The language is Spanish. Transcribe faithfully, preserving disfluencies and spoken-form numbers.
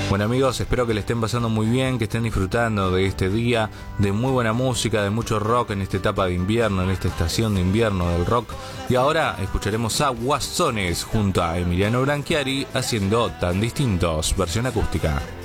Bueno amigos, espero que le estén pasando muy bien, que estén disfrutando de este día, de muy buena música, de mucho rock en esta etapa de invierno, en esta estación de invierno del rock. Y ahora escucharemos a Guasones junto a Emiliano Branchiari haciendo Tan Distintos, versión acústica.